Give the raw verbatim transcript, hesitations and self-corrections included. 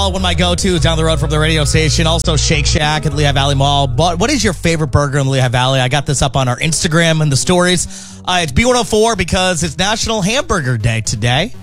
One of my go-tos down the road from the radio station. Also Shake Shack at the Lehigh Valley Mall. But what is your favorite burger in the Lehigh Valley? I got this up on our Instagram and the stories. Uh, it's B one oh four because it's National Hamburger Day today.